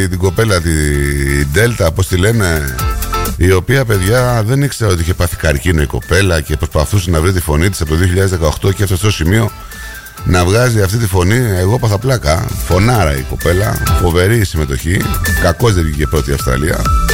την κοπέλα τη Δέλτα, πώς τη λένε, η οποία, παιδιά, δεν ήξερα ότι είχε πάθει καρκίνο η κοπέλα και προσπαθούσε να βρει τη φωνή της από το 2018 και έφτασε στο σημείο να βγάζει αυτή τη φωνή. Εγώ πάθα πλάκα. Φωνάρα η κοπέλα, φοβερή συμμετοχή. Κακώς δεν βγήκε πρώτη η Αυστραλία.